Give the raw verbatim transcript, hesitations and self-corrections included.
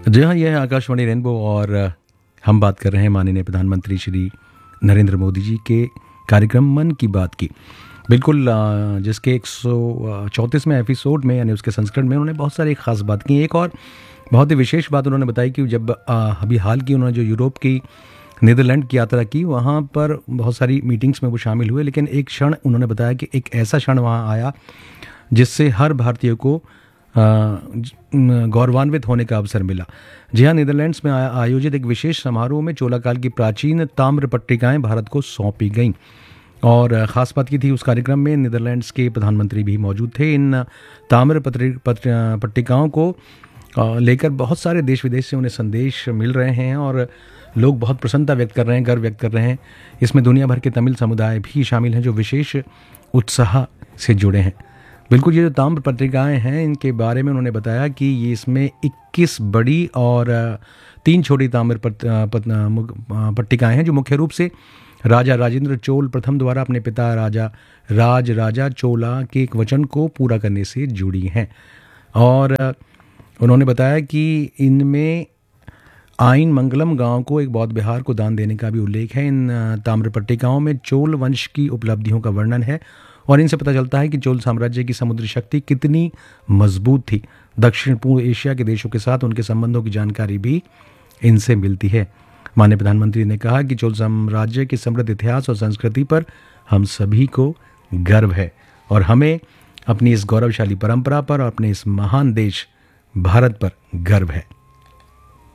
जी हाँ, ये है आकाशवाणी रेनबो और अ, हम बात कर रहे हैं माननीय प्रधानमंत्री श्री नरेंद्र मोदी जी के कार्यक्रम मन की बात की। बिल्कुल अ, जिसके एक सौ चौंतीसवें एपिसोड में यानी उसके संस्करण में उन्होंने बहुत सारी ख़ास बात की। एक और बहुत ही विशेष बात उन्होंने बताई कि जब अ, अभी हाल की उन्होंने जो यूरोप की नीदरलैंड की यात्रा की, वहाँ पर बहुत सारी मीटिंग्स में वो शामिल हुए, लेकिन एक क्षण उन्होंने बताया कि एक ऐसा क्षण वहाँ आया जिससे हर भारतीय को अ, ज- न- गौरवान्वित होने का अवसर मिला। जी हाँ, नीदरलैंड्स में आया- आयोजित एक विशेष समारोह में चोला काल की प्राचीन ताम्र पट्टिकाएं भारत को सौंपी गईं और अ, खास बात की थी उस कार्यक्रम में नीदरलैंड्स के प्रधानमंत्री भी मौजूद थे। इन ताम्र पत्रि- पत्र- अ, पट्टिकाओं को अ, लेकर बहुत सारे देश विदेश से उन्हें संदेश मिल रहे हैं और लोग बहुत प्रसन्नता व्यक्त कर रहे हैं, गर्व व्यक्त कर रहे हैं। इसमें दुनिया भर के तमिल समुदाय भी शामिल हैं जो विशेष उत्साह से जुड़े हैं। बिल्कुल, ये जो ताम्र पत्रिकाएं हैं इनके बारे में उन्होंने बताया कि ये इसमें इक्कीस बड़ी और अ, तीन छोटी ताम्र पट, अ, पत, अ, मुग- अ, पट्टिकाएं हैं जो मुख्य रूप से राजा राजेंद्र चोल प्रथम द्वारा अपने पिता राजा राज राजा चोला के एक वचन को पूरा करने से जुड़ी हैं। और अ, उन्होंने बताया कि इनमें आइन मंगलम गांव को एक बौद्ध विहार को दान देने का भी उल्लेख है। इन अ, ताम्र पट्टिकाओं में चोल वंश की उपलब्धियों का वर्णन है और इनसे पता चलता है कि चोल साम्राज्य की समुद्री शक्ति कितनी मजबूत थी। दक्षिण पूर्व एशिया के देशों के साथ उनके संबंधों की जानकारी भी इनसे मिलती है। माननीय प्रधानमंत्री ने कहा कि चोल साम्राज्य के समृद्ध इतिहास और संस्कृति पर हम सभी को गर्व है और हमें अपनी इस गौरवशाली परंपरा पर और अपने इस महान देश भारत पर गर्व है।